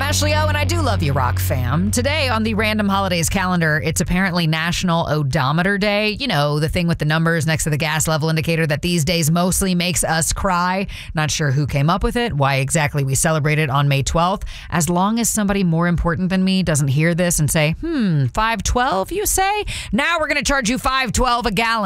Ashley O, and I do love you, Rock fam. Today on the Random Holidays calendar, it's apparently National Odometer Day. You know, the thing with the numbers next to the gas level indicator that these days mostly makes us cry. Not sure who came up with it, why exactly we celebrate it on May 12th. As long as somebody more important than me doesn't hear this and say, $5.12, you say? Now we're going to charge you $5.12 a gallon.